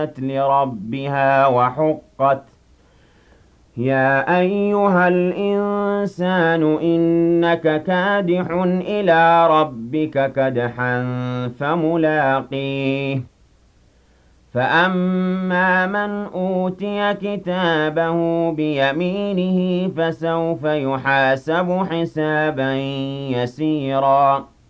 لربها وحقت يا أيها الإنسان إنك كادح إلى ربك كدحا فملاقيه فأما من أوتي كتابه بيمينه فسوف يحاسب حسابا يسيرا